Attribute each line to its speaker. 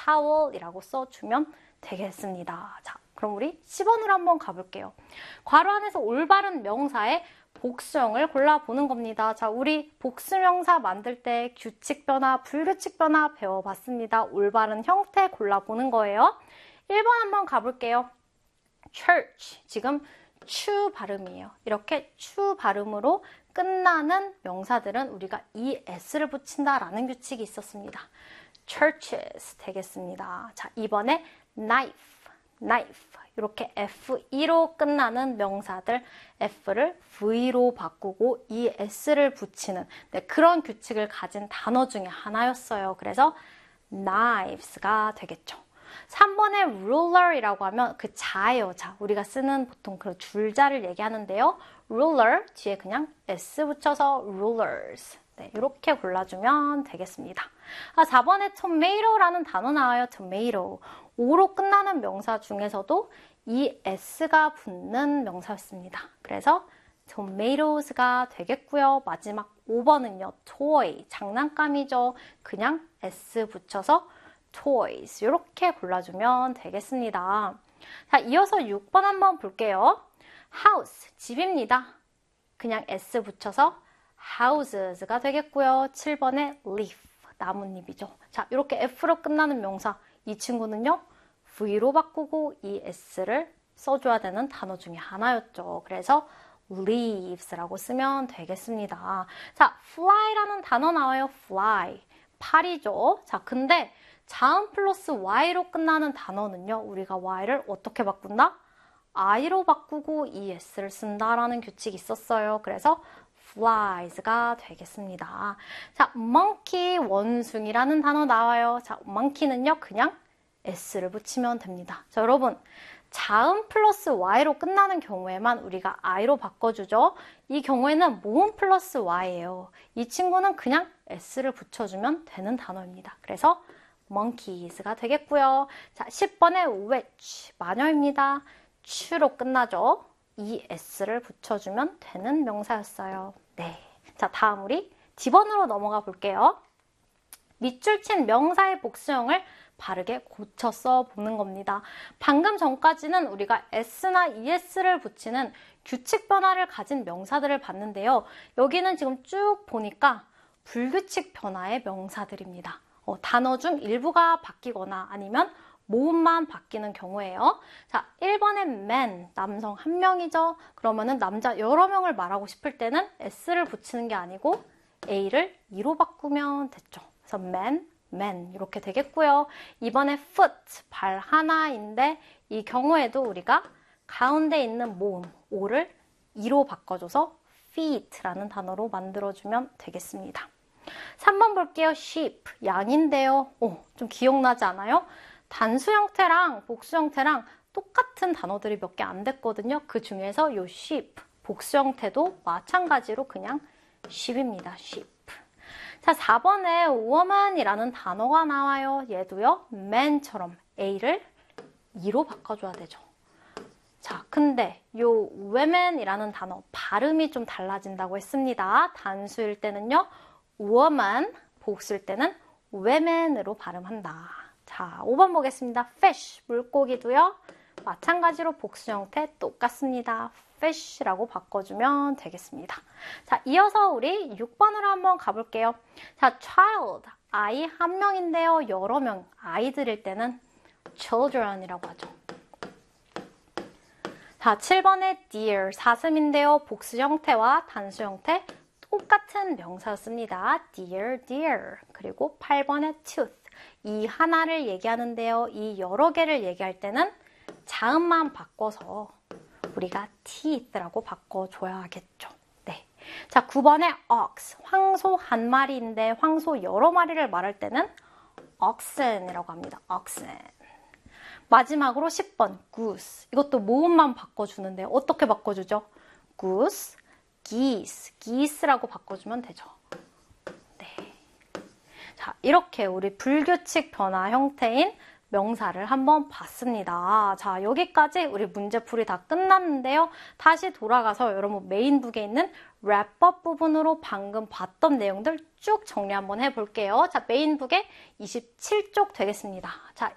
Speaker 1: towel이라고 써주면 되겠습니다. 자, 그럼 우리 10번으로 한번 가볼게요. 괄호 안에서 올바른 명사의 복수형을 골라보는 겁니다. 자, 우리 복수명사 만들 때 규칙 변화, 불규칙 변화 배워봤습니다. 올바른 형태 골라보는 거예요. 1번 한번 가볼게요. church. 지금 추 발음이에요. 이렇게 추 발음으로 끝나는 명사들은 우리가 es를 붙인다라는 규칙이 있었습니다. churches 되겠습니다. 자, 이번에 knife. 이렇게 FE로 끝나는 명사들 F를 V로 바꾸고 ES를 붙이는 그런 규칙을 가진 단어 중에 하나였어요. 그래서 knives가 되겠죠. 3번에 ruler이라고 하면 그 자예요. 자, 우리가 쓰는 보통 그 줄자를 얘기하는데요. ruler 뒤에 그냥 S 붙여서 rulers. 네, 이렇게 골라주면 되겠습니다. 4번에 tomato라는 단어 나와요. tomato. O로 끝나는 명사 중에서도 ES가 붙는 명사였습니다. 그래서 tomatos가 되겠고요. 마지막 5번은요. toy, 장난감이죠. 그냥 S 붙여서 toys. 이렇게 골라주면 되겠습니다. 자, 이어서 6번 한번 볼게요. house, 집입니다. 그냥 S 붙여서 houses가 되겠고요. 7번에 leaf, 나뭇잎이죠. 자, 이렇게 F로 끝나는 명사. 이 친구는요. V로 바꾸고 ES를 써줘야 되는 단어 중에 하나였죠. 그래서 leaves라고 쓰면 되겠습니다. 자, fly라는 단어 나와요. fly, 팔이죠. 자, 근데 자음 플러스 y로 끝나는 단어는요. 우리가 y를 어떻게 바꾼다? i로 바꾸고 es를 쓴다라는 규칙이 있었어요. 그래서 flies가 되겠습니다. 자, monkey, 원숭이라는 단어 나와요. 자, monkey는요. 그냥 s를 붙이면 됩니다. 자, 여러분 자음 플러스 y로 끝나는 경우에만 우리가 i로 바꿔주죠. 이 경우에는 모음 플러스 y예요. 이 친구는 그냥 s를 붙여주면 되는 단어입니다. 그래서 monkeys가 되겠고요. 자, 10번에 witch, 마녀입니다. 추로 끝나죠. es를 붙여주면 되는 명사였어요. 네. 자, 다음 우리 D번으로 넘어가 볼게요. 밑줄 친 명사의 복수형을 바르게 고쳐 써보는 겁니다. 방금 전까지는 우리가 s나 es를 붙이는 규칙 변화를 가진 명사들을 봤는데요. 여기는 지금 쭉 보니까 불규칙 변화의 명사들입니다. 단어 중 일부가 바뀌거나 아니면 모음만 바뀌는 경우예요. 자, 1번에 man, 남성 한 명이죠. 그러면은 남자 여러 명을 말하고 싶을 때는 s를 붙이는 게 아니고 a를 e로 바꾸면 됐죠. 그래서 man 이렇게 되겠고요. 이번에 foot, 발 하나인데 이 경우에도 우리가 가운데 있는 모음 o를 e로 바꿔줘서 feet라는 단어로 만들어주면 되겠습니다. 3번 볼게요. sheep, 양인데요. 좀 기억나지 않아요? 단수 형태랑 복수 형태랑 똑같은 단어들이 몇 개 안 됐거든요. 그 중에서 이 sheep, 복수 형태도 마찬가지로 그냥 sheep입니다. sheep. 자, 4번에 woman이라는 단어가 나와요. 얘도요. man처럼 a를 e로 바꿔줘야 되죠. 자, 근데 이 women이라는 단어 발음이 좀 달라진다고 했습니다. 단수일 때는요. woman, 복수일 때는 women으로 발음한다. 자, 5번 보겠습니다. fish, 물고기도요. 마찬가지로 복수 형태 똑같습니다. fish라고 바꿔주면 되겠습니다. 자, 이어서 우리 6번으로 한번 가볼게요. 자, child, 아이 한 명인데요. 여러 명, 아이들일 때는 children이라고 하죠. 자, 7번에 deer, 사슴인데요. 복수 형태와 단수 형태 똑같은 명사였습니다. deer. 그리고 8번에 tooth, 이 하나를 얘기하는데요. 이 여러 개를 얘기할 때는 자음만 바꿔서 우리가 teeth라고 바꿔줘야겠죠. 네. 자, 9번에 ox, 황소 한 마리인데 황소 여러 마리를 말할 때는 oxen이라고 합니다. oxen. 마지막으로 10번 goose, 이것도 모음만 바꿔주는데 어떻게 바꿔주죠? goose, geese라고 바꿔주면 되죠. 네. 자, 이렇게 우리 불규칙 변화 형태인 명사를 한번 봤습니다. 자, 여기까지 우리 문제풀이 다 끝났는데요. 다시 돌아가서 여러분 메인북에 있는 랩업 부분으로 방금 봤던 내용들 쭉 정리 한번 해볼게요. 자, 메인북에 27쪽 되겠습니다. 자,